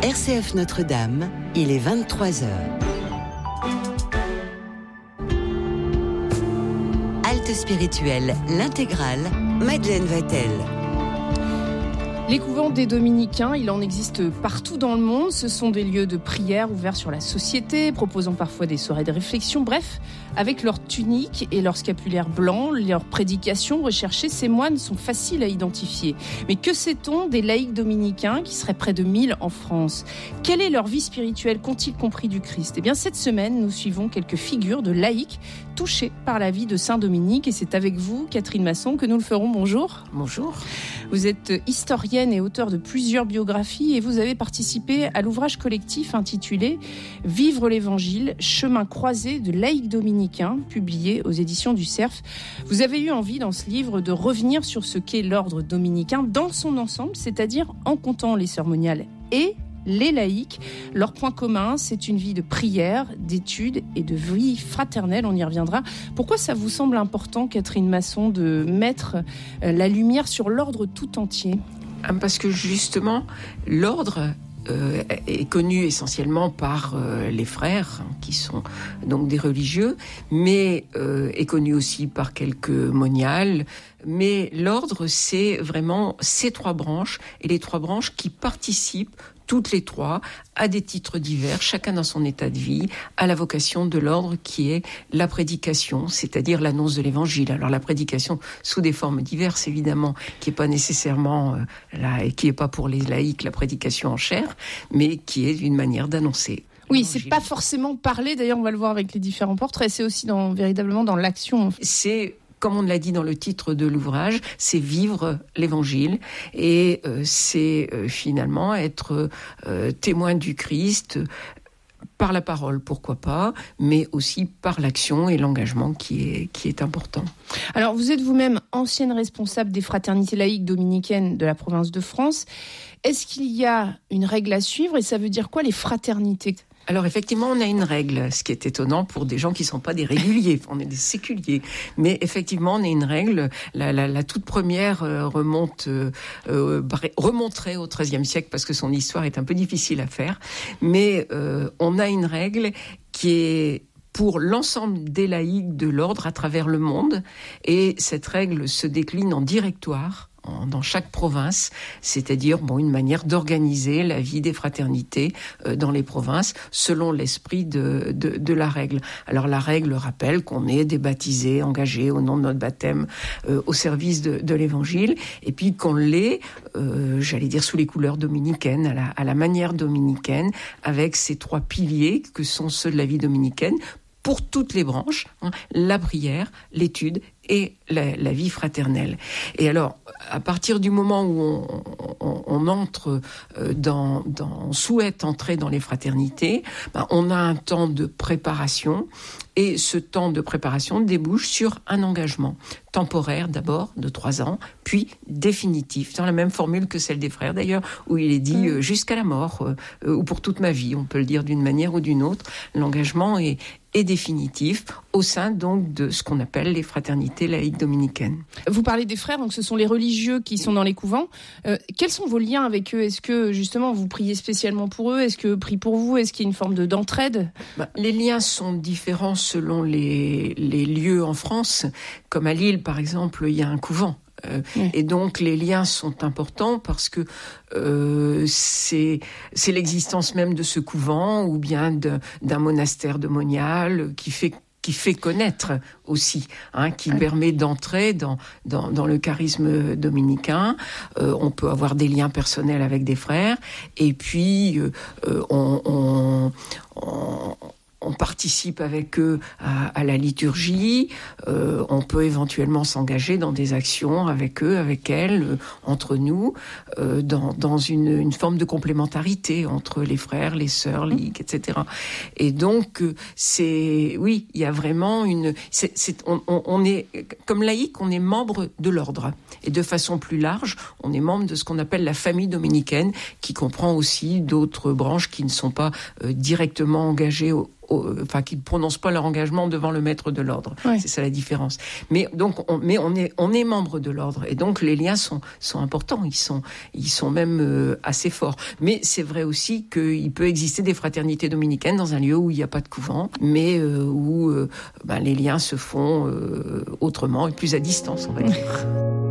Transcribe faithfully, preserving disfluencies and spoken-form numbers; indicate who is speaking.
Speaker 1: R C F Notre-Dame, il est vingt-trois heures. Halte spirituelle, l'intégrale, Madeleine Vatel.
Speaker 2: Les couvents des Dominicains, il en existe partout dans le monde. Ce sont des lieux de prière ouverts sur la société, proposant parfois des soirées de réflexion. Bref, avec leur tunique et leur scapulaire blanc, leurs prédications recherchées, ces moines sont faciles à identifier. Mais que sait-on des laïcs dominicains, qui seraient près de mille en France ? Quelle est leur vie spirituelle ? Qu'ont-ils compris du Christ ? Eh bien, cette semaine, nous suivons quelques figures de laïcs touchés par la vie de Saint Dominique. Et c'est avec vous, Catherine Masson, que nous le ferons. Bonjour.
Speaker 3: Bonjour.
Speaker 2: Vous êtes historienne et auteure de plusieurs biographies et vous avez participé à l'ouvrage collectif intitulé « Vivre l'Évangile, chemin croisé de laïcs dominicains » publié aux éditions du Cerf. Vous avez eu envie dans ce livre de revenir sur ce qu'est l'ordre dominicain dans son ensemble, c'est-à-dire en comptant les cérémoniales et les laïcs. Leur point commun, c'est une vie de prière, d'études et de vie fraternelle, on y reviendra. Pourquoi ça vous semble important, Catherine Masson, de mettre la lumière sur l'ordre tout entier ?
Speaker 3: Parce que justement, l'ordre euh, est connu essentiellement par euh, les frères, hein, qui sont donc des religieux, mais euh, est connu aussi par quelques moniales. Mais l'ordre, c'est vraiment ces trois branches, et les trois branches qui participent toutes les trois, à des titres divers, chacun dans son état de vie, à la vocation de l'ordre qui est la prédication, c'est-à-dire l'annonce de l'Évangile. Alors la prédication sous des formes diverses, évidemment, qui n'est pas nécessairement, euh, là, et qui n'est pas pour les laïcs la prédication en chair, mais qui est une manière d'annoncer.
Speaker 2: Oui, c'est pas forcément parler, d'ailleurs on va le voir avec les différents portraits, c'est aussi dans, véritablement dans l'action.
Speaker 3: C'est... Comme on l'a dit dans le titre de l'ouvrage, c'est vivre l'Évangile et euh, c'est euh, finalement être euh, témoin du Christ par la parole, pourquoi pas, mais aussi par l'action et l'engagement qui est, qui est important.
Speaker 2: Alors, vous êtes vous-même ancienne responsable des fraternités laïques dominicaines de la province de France. Est-ce qu'il y a une règle à suivre et ça veut dire quoi les fraternités ?
Speaker 3: Alors effectivement, on a une règle, ce qui est étonnant pour des gens qui ne sont pas des réguliers, on est des séculiers. Mais effectivement, on a une règle. La, la, la toute première euh, remonte, euh, euh, remonterait au treizième siècle parce que son histoire est un peu difficile à faire. Mais euh, on a une règle qui est pour l'ensemble des laïcs de l'ordre à travers le monde. Et cette règle se décline en directoire dans chaque province, c'est-à-dire bon, une manière d'organiser la vie des fraternités euh, dans les provinces selon l'esprit de, de, de la règle. Alors la règle rappelle qu'on est des baptisés, engagés au nom de notre baptême euh, au service de, de l'Évangile, et puis qu'on l'est, euh, j'allais dire sous les couleurs dominicaines, à la, à la manière dominicaine, avec ces trois piliers que sont ceux de la vie dominicaine, pour toutes les branches, hein, la prière, l'étude et la, la vie fraternelle. Et alors, à partir du moment où on, on, on entre dans, dans, on souhaite entrer dans les fraternités, ben on a un temps de préparation, et ce temps de préparation débouche sur un engagement temporaire d'abord de trois ans, puis définitif, dans la même formule que celle des frères d'ailleurs, où il est dit euh, jusqu'à la mort, euh, ou pour toute ma vie, on peut le dire d'une manière ou d'une autre. L'engagement est, est définitif au sein donc de ce qu'on appelle les fraternités laïques dominicaines.
Speaker 2: Vous parlez des frères, donc ce sont les religieux qui sont dans les couvents. Euh, quels sont vos liens avec eux ? Est-ce que justement vous priez spécialement pour eux ? Est-ce que prient pour vous ? Est-ce qu'il y a une forme de, d'entraide ?
Speaker 3: Bah, les liens sont différents selon les, les lieux en France. Comme à Lille, par exemple, il y a un couvent. Euh, oui. Et donc les liens sont importants parce que euh, c'est, c'est l'existence même de ce couvent ou bien de, d'un monastère de moniales qui fait qui fait connaître aussi, hein, qui oui. permet d'entrer dans, dans, dans le charisme dominicain. Euh, on peut avoir des liens personnels avec des frères, et puis euh, on, on, on on participe avec eux à, à la liturgie, euh, on peut éventuellement s'engager dans des actions avec eux, avec elles, euh, entre nous, euh, dans, dans une, une forme de complémentarité entre les frères, les sœurs, les et cetera. Et donc, euh, c'est, oui, il y a vraiment une, c'est, c'est, on, on, on est, comme laïc, on est membre de l'ordre. Et de façon plus large, on est membre de ce qu'on appelle la famille dominicaine, qui comprend aussi d'autres branches qui ne sont pas euh, directement engagées au, enfin, qui ne prononcent pas leur engagement devant le maître de l'ordre.
Speaker 2: Ouais.
Speaker 3: C'est ça la différence. Mais donc, on, mais on est, on est membre de l'ordre, et donc les liens sont, sont importants. Ils sont, ils sont même euh, assez forts. Mais c'est vrai aussi qu'il peut exister des fraternités dominicaines dans un lieu où il n'y a pas de couvent, mais euh, où euh, ben, les liens se font euh, autrement et plus à distance, on va dire.